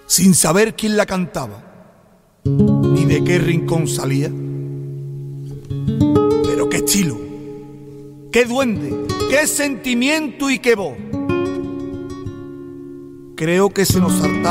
sin saber quién la cantaba, ni de qué rincón salía. Pero qué estilo, qué duende, qué sentimiento y qué voz. Creo que se nos saltaba